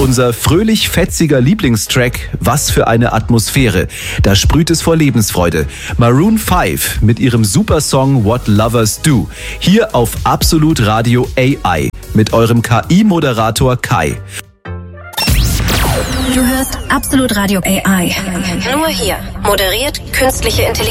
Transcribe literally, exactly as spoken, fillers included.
Unser fröhlich-fetziger Lieblingstrack, was für eine Atmosphäre. Da sprüht es vor Lebensfreude. Maroon fünf mit ihrem Supersong What Lovers Do. Hier auf Absolut Radio A I mit eurem K I-Moderator Kai. Du hörst Absolut Radio A I. Nur hier. Moderiert künstliche Intelligenz.